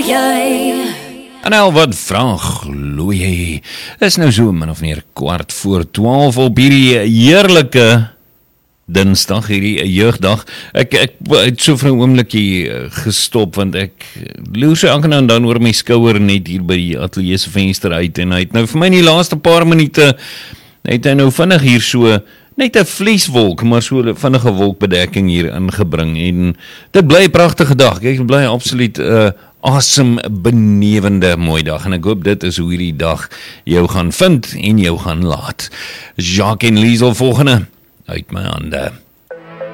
En al wat vraag, glo jy, is nou so min of meer 11:15 op hierdie heerlike Dinsdag, hierdie jeugdag. Ek het so vir 'n oombliekie gestop, want ek loer so elke nou en dan oor my skouer net hier by die ateljee se venster uit, en hy het nou vir my in die laaste paar minute, het hy nou vinnig hier so, net 'n vlieswolk, maar so 'n vinnige wolkbedekking hier ingebring, en dit bly 'n pragtige dag. Ek bly absoluut asembenewende mooi dag, en ek hoop dit is hoe hierdie dag jou gaan vind en jou gaan laat. Jacques en Liesel volgende uit my hande.